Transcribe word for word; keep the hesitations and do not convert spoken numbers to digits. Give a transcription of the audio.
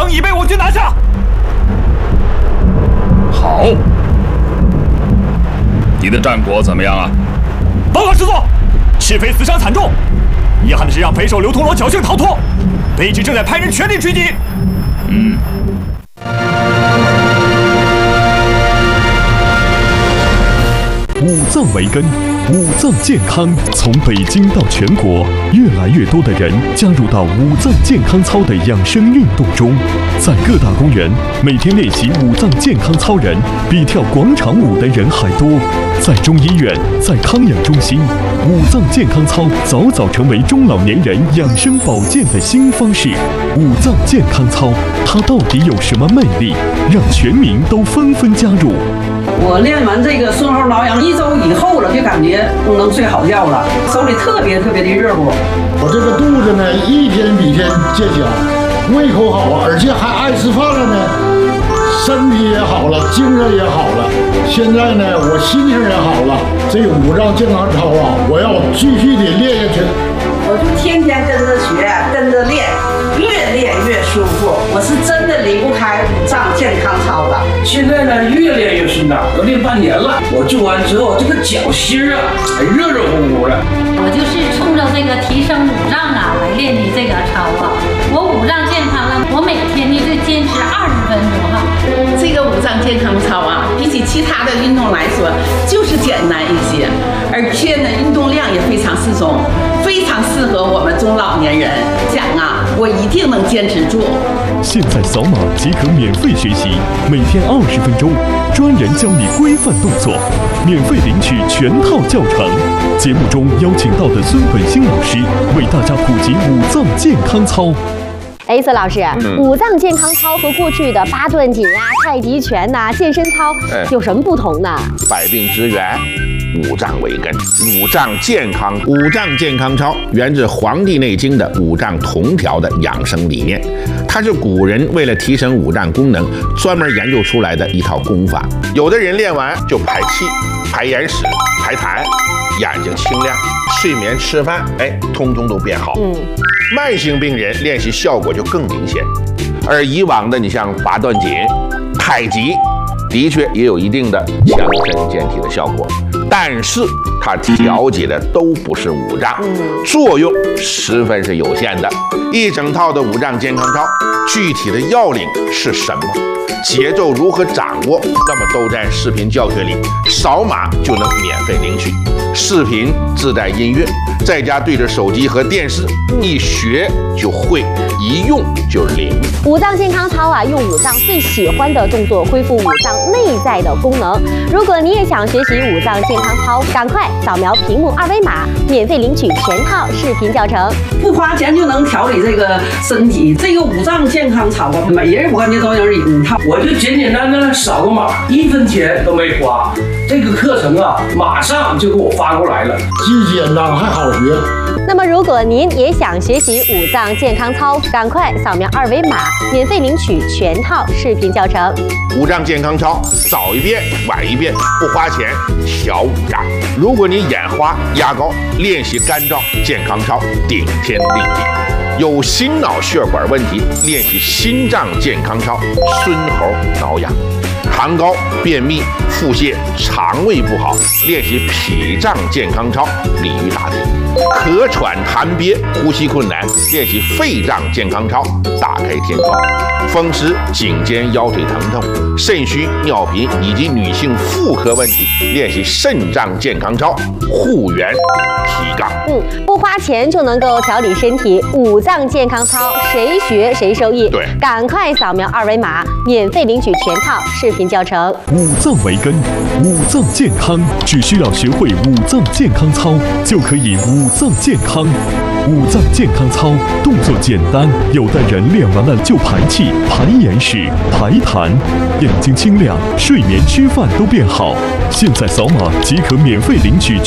城已被我军拿下。 好，你的战果怎么样啊？ 报告师座，赤飞死伤惨重，遗憾的是让匪首刘通罗侥幸逃脱，卑职正在派人全力追击。 嗯。 五脏为根，五脏健康。从北京到全国，越来越多的人加入到五脏健康操的养生运动中。在各大公园，每天练习五脏健康操人比跳广场舞的人还多。在中医院，在康养中心，五脏健康操早早成为中老年人养生保健的新方式。五脏健康操，它到底有什么魅力，让全民都纷纷加入？ 我练完这个顺后挠痒一周以后了，就感觉都能睡好觉了，手里特别特别的热乎。 我这个肚子呢，一天比一天见小，胃口好啊，而且还爱吃饭了呢，身体也好了，精神也好了。现在呢，我心情也好了。这五脏健康操啊，我要继续的练下去。 我就天天跟着学，跟着练，越练越舒服。我是真的离不开五脏健康操了。 现在呢，越练越顺当，都练半年了。我做完之后，这个脚心啊，还热热乎乎的。 我就是冲着这个提升五脏啊来练的这个操啊。我五脏健康了，我每天呢就坚持二十分钟哈。 这个五脏健康操啊，比起其他的运动来说，就是简单一些，而且呢，运动量也非常适中。非常适合我们中老年人，讲啊，我一定能坚持住。 现在扫码即可免费学习，每天二十分钟，专人教你规范动作，免费领取全套教程。节目中邀请到的孙本兴老师为大家普及五脏健康操。 哎，孙老师，嗯、五脏健康操和过去的八段锦啊、太极拳呐、啊、健身操、哎、有什么不同呢？ 百病之源，五脏为根，五脏健康。五脏健康操源自《黄帝内经》的五脏同调的养生理念，它是古人为了提升五脏功能专门研究出来的一套功法。有的人练完就排气、排眼屎、排痰，眼睛清亮，睡眠、吃饭，哎，通通都变好。嗯。慢性病人练习效果就更明显，而以往的你像八段锦、太极，的确也有一定的强身健体的效果，但是它调节的都不是五脏，作用十分是有限的。一整套的五脏健康操，具体的要领是什么？节奏如何掌握？那么都在视频教学里，扫码就能免费领取。视频自带音乐，在家对着手机和电视，一学就会，一用就灵。 五脏健康操啊，用五脏最喜欢的动作恢复五脏内在的功能。如果你也想学习五脏健康操，赶快扫描屏幕二维码，免费领取全套视频教程， 不花钱就能调理这个身体。这个五脏健康操啊，每人我感觉都有一套。 我就简简单单扫个码，一分钱都没花。这个课程啊，马上就给我发过来了， 既简单还好学。 那么，如果您也想学习五脏健康操，赶快扫描二维码，免费领取全套视频教程。 五脏健康操，早一遍晚一遍，不花钱，调五脏。如果你眼花、牙膏，练习干燥健康操，顶天立地。有心脑血管问题，练习心脏健康操，孙猴挠痒。痰高、便秘、腹泻、肠胃不好，练习脾脏健康操，鲤鱼打挺。咳喘痰憋、呼吸困难，练习肺脏健康操，打开天窗。风湿、颈肩、腰腿疼痛、肾虚、尿频以及女性妇科问题，练习肾脏健康操，护元提杠。 嗯，不花钱就能够调理身体，五脏健康操谁学谁受益。 对， 赶快扫描二维码，免费领取全套视频教程。 五脏为根，五脏健康，只需要学会五脏健康操，就可以五脏健康。五脏健康操动作简单，有的人练完了就排气、排眼屎、排痰，眼睛清亮，睡眠、吃饭都变好。现在扫码即可免费领取